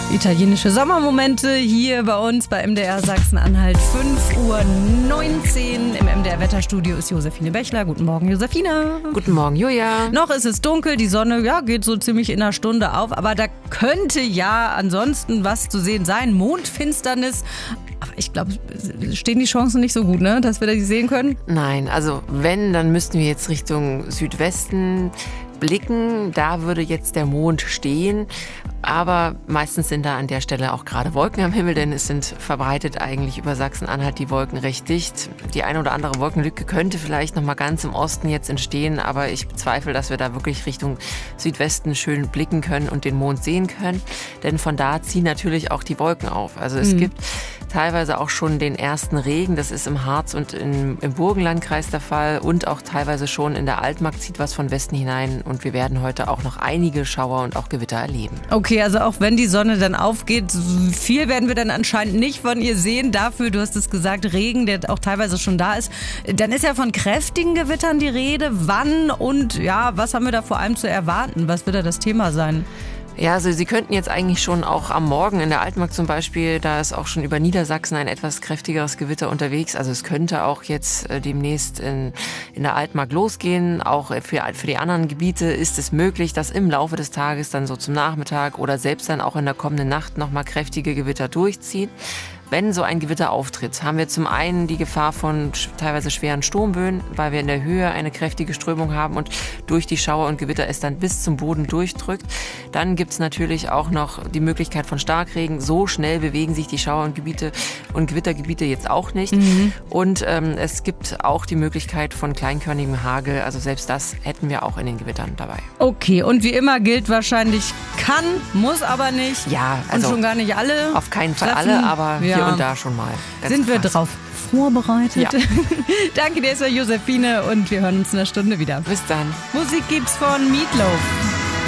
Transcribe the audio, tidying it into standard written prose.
Italienische Sommermomente hier bei uns bei MDR Sachsen-Anhalt. 5:19 Uhr. Im MDR Wetterstudio ist Josephine Bechler. Guten Morgen, Josephine. Guten Morgen, Julia. Noch ist es dunkel, die Sonne geht so ziemlich in einer Stunde auf. Aber da könnte ja ansonsten was zu sehen sein. Mondfinsternis. Aber ich glaube, stehen die Chancen nicht so gut, ne, dass wir die sehen können? Nein, also wenn, dann müssten wir jetzt Richtung Südwesten blicken. Da würde jetzt der Mond stehen. Aber meistens sind da an der Stelle auch gerade Wolken am Himmel, denn es sind verbreitet eigentlich über Sachsen-Anhalt die Wolken recht dicht. Die eine oder andere Wolkenlücke könnte vielleicht noch mal ganz im Osten jetzt entstehen, aber ich bezweifle, dass wir da wirklich Richtung Südwesten schön blicken können und den Mond sehen können, denn von da ziehen natürlich auch die Wolken auf. Also es gibt teilweise auch schon den ersten Regen, das ist im Harz und im Burgenlandkreis der Fall und auch teilweise schon in der Altmark zieht was von Westen hinein und wir werden heute auch noch einige Schauer und auch Gewitter erleben. Okay, also auch wenn die Sonne dann aufgeht, viel werden wir dann anscheinend nicht von ihr sehen. Dafür, du hast es gesagt, Regen, der auch teilweise schon da ist. Dann ist ja von kräftigen Gewittern die Rede. Wann und was haben wir da vor allem zu erwarten? Was wird da das Thema sein? Ja, also Sie könnten jetzt eigentlich schon auch am Morgen in der Altmark zum Beispiel, da ist auch schon über Niedersachsen ein etwas kräftigeres Gewitter unterwegs. Also es könnte auch jetzt demnächst in der Altmark losgehen. Auch für die anderen Gebiete ist es möglich, dass im Laufe des Tages dann so zum Nachmittag oder selbst dann auch in der kommenden Nacht nochmal kräftige Gewitter durchziehen. Wenn so ein Gewitter auftritt, haben wir zum einen die Gefahr von teilweise schweren Sturmböen, weil wir in der Höhe eine kräftige Strömung haben und durch die Schauer und Gewitter es dann bis zum Boden durchdrückt. Dann gibt es natürlich auch noch die Möglichkeit von Starkregen. So schnell bewegen sich die Schauer und Gewittergebiete jetzt auch nicht. Und es gibt auch die Möglichkeit von kleinkörnigem Hagel. Also selbst das hätten wir auch in den Gewittern dabei. Okay, und wie immer gilt wahrscheinlich kann, muss aber nicht. Ja, also und schon gar nicht alle. Auf keinen Fall alle, aber hier und da schon mal. Sind wir drauf vorbereitet? Ja. Danke dir, Josephine, und wir hören uns in einer Stunde wieder. Bis dann. Musik gibt's von Meatloaf.